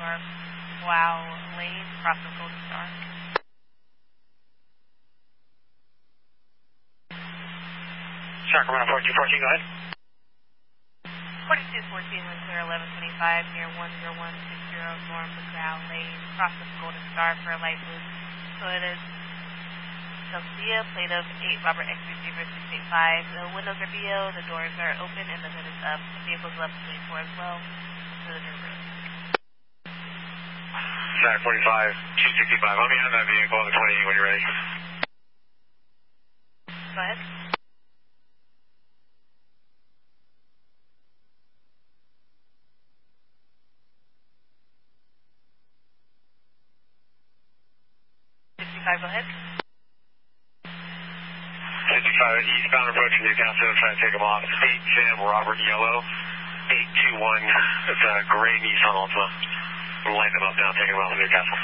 North Wow Lane, cross of Golden Star. Sacramento 4214, go ahead. 4214 with clear 1125 near 10160 North McGraw Lane, cross of Golden Star for a light blue Toyota Celsia, plate of 8 Robert X30685. The windows are BO, the doors are open, and the hood is up. The vehicle's left 24 as well. To the new road. Sac 45, 265. Let me on that vehicle on the 28 when you're ready. Go ahead. Go ahead. 55 eastbound approach from Newcastle, trying to take them off. 8 Sam Robert Yellow, 821. It's a gray Nissan Altima. We'll light them up now, take them off of Newcastle.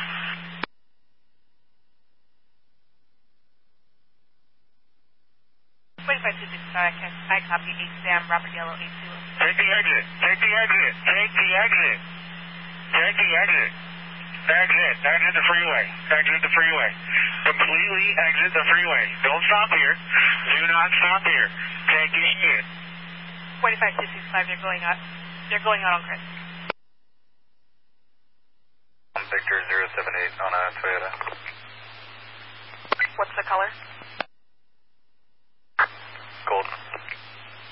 I copy 8 Sam Robert Yellow 82. Take the exit. Take the exit. Take the exit. Take the exit. Exit. Exit the freeway. Exit the freeway. Completely exit the freeway. Don't stop here. Do not stop here. Take the exit. 45265, you're going out on Chris. Victor 078 on a Toyota. What's the color? Gold.